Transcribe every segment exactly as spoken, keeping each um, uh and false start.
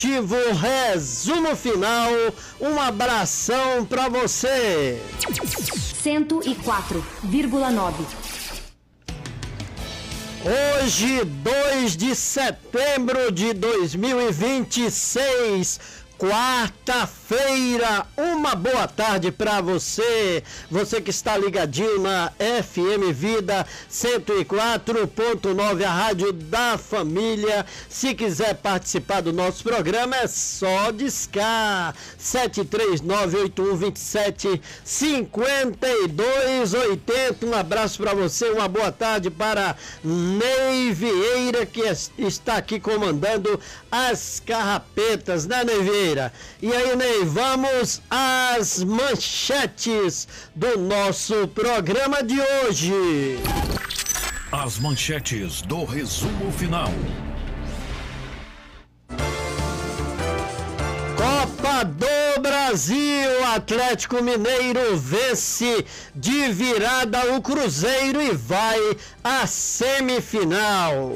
Resumo final, um abração pra você. cento e quatro vírgula nove. Hoje, dois de setembro de dois mil e vinte e seis, quarta-feira, uma boa tarde para você, você que está ligadinho na F M Vida cento e quatro ponto nove, a rádio da família. Se quiser participar do nosso programa é só discar sete três nove, oito um dois sete, cinco dois oito zero. Um abraço para você, uma boa tarde para Ney Vieira, que está aqui comandando as carrapetas, né, Ney Vieira? E aí, Ney, vamos às manchetes do nosso programa de hoje. As manchetes do resumo final. Copa do Brasil, Atlético Mineiro vence de virada o Cruzeiro e vai à semifinal.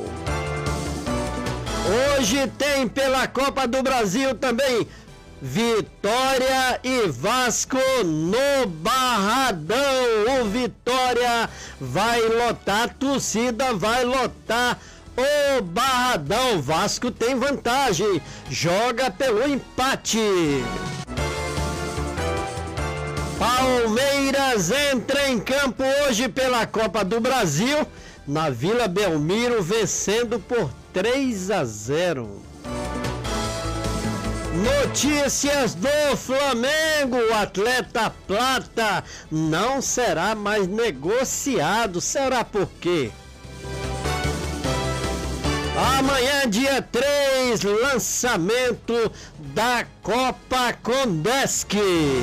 Hoje tem pela Copa do Brasil também Vitória e Vasco no Barradão. O Vitória vai lotar, a torcida vai lotar o Barradão. Vasco tem vantagem, joga pelo empate. Palmeiras entra em campo hoje pela Copa do Brasil na Vila Belmiro, vencendo por três a zero. Notícias do Flamengo: o atleta Plata não será mais negociado. Será por quê? Amanhã, dia três, lançamento da Copa Condesc.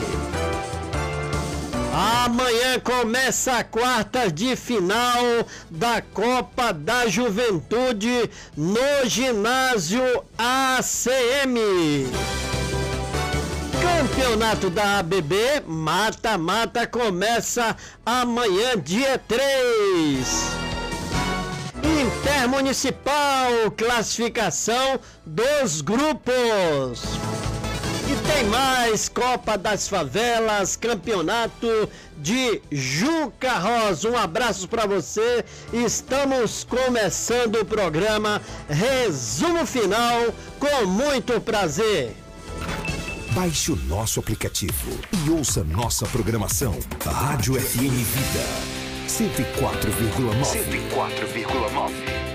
Amanhã começa a quarta de final da Copa da Juventude no ginásio A C M. Campeonato da A B B, mata-mata, começa amanhã, dia três. Intermunicipal, classificação dos grupos. E tem mais Copa das Favelas, campeonato de Juca Rosa. Um abraço para você. Estamos começando o programa Resumo Final com muito prazer. Baixe o nosso aplicativo e ouça nossa programação. Rádio F M Vida cento e quatro vírgula nove. cento e quatro vírgula nove.